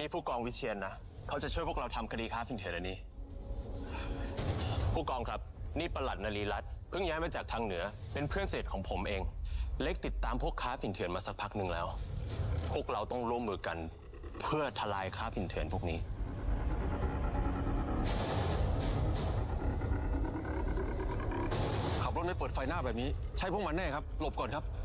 นี้ผู้กองวิเชียนนะเขาจะช่วยพวกเราทำคดีค้าฝิ่นเถื่อนอันนี้ผู้กองครับนี่ปลัดนรีรัตน์เพิ่งย้ายมาจากทางเหนือเป็นเพื่อนสนิทของผมเองเล็กติดตามพวกค้าฝิ่นเถื่อนมาสักพักหนึ่งแล้วพวกเราต้องร่วมมือกันเพื่อทลายค้าฝิ่นเถื่อนพวกนี้ขับรถไม่เปิดไฟหน้าแบบนี้ใช่พวกมันแน่ครับหลบก่อนครับ